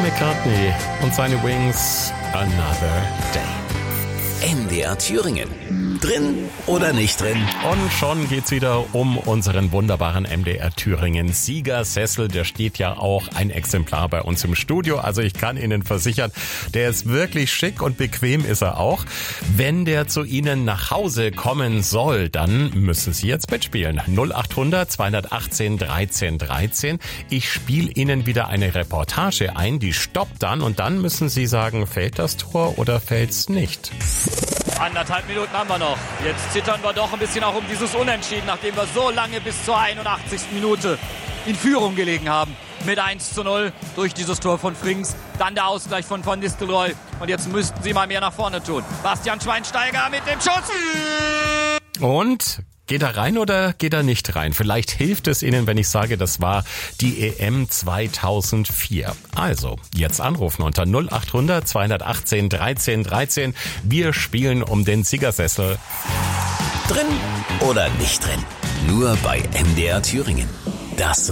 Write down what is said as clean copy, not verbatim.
McCartney und seine Wings, Another Day. MDR Thüringen. Drin oder nicht drin? Und schon geht's wieder um unseren wunderbaren MDR Thüringen Siegersessel. Der steht ja auch ein Exemplar bei uns im Studio. Also ich kann Ihnen versichern, der ist wirklich schick und bequem ist er auch. Wenn der zu Ihnen nach Hause kommen soll, dann müssen Sie jetzt mitspielen. 0800 218 13 13. Ich spiele Ihnen wieder eine Reportage ein, die stoppt dann und dann müssen Sie sagen, fällt das Tor oder fällt's nicht? 1,5 Minuten haben wir noch. Jetzt zittern wir doch ein bisschen auch um dieses Unentschieden, nachdem wir so lange bis zur 81. Minute in Führung gelegen haben. Mit 1:0 durch dieses Tor von Frings. Dann der Ausgleich von Van Nistelrooy. Und jetzt müssten sie mal mehr nach vorne tun. Bastian Schweinsteiger mit dem Schuss. Und geht er rein oder geht er nicht rein? Vielleicht hilft es Ihnen, wenn ich sage, das war die EM 2004. Also, jetzt anrufen unter 0800 218 13 13. Wir spielen um den Siegersessel. Drin oder nicht drin? Nur bei MDR Thüringen. Das